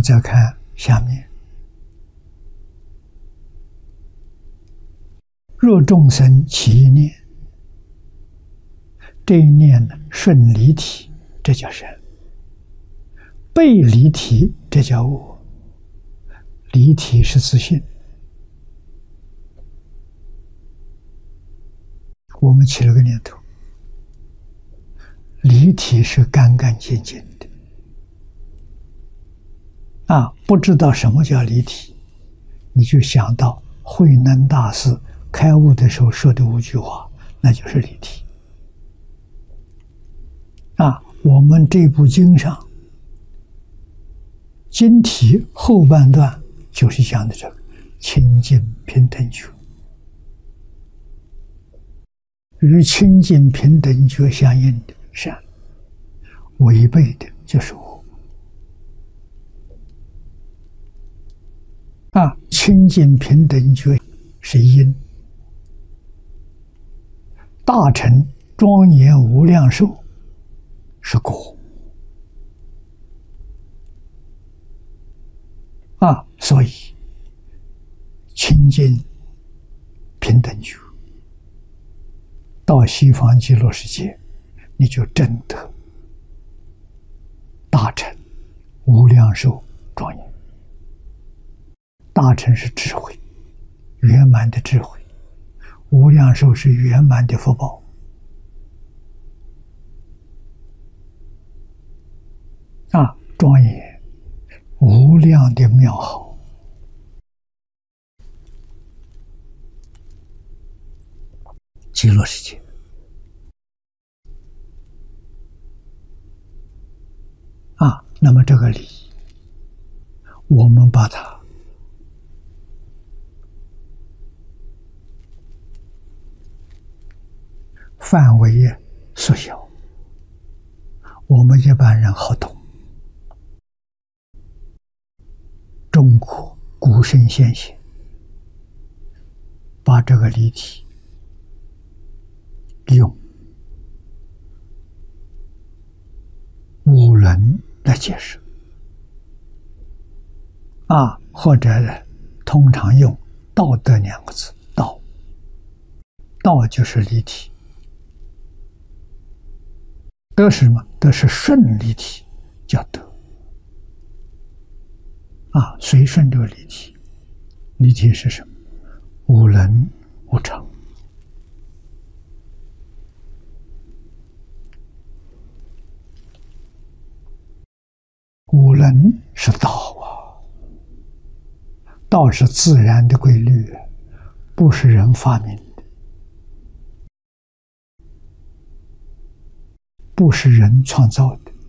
们再看下面，若众生起一念，这一念呢顺离体，这叫善；背离体，这叫恶。离体是自信，我们起了个念头，离体是干干净净的。不知道什么叫离体，你就想到慧能大师开悟的时候说的5句话，那就是离体。我们这部经上经题后半段就是讲的这个清净平等觉，与清净平等觉相应的善，违背的就是恶。清净平等觉是因，大乘庄严无量寿是果。所以清净平等觉到西方极乐世界，你就证得大乘无量寿庄严。大乘是智慧，圆满的智慧；无量寿是圆满的福报。庄严无量的妙好。极乐世界那么这个理，我们把它范围缩小，我们一般人好懂。中国古圣先贤把这个离体用五伦来解释，或者通常用道德2个字，道就是离体。德是什么？德是顺离体，叫德。随顺这个离体，离体是什么？无能无常。无能是道道是自然的规律，不是人发明的，不是人创造的。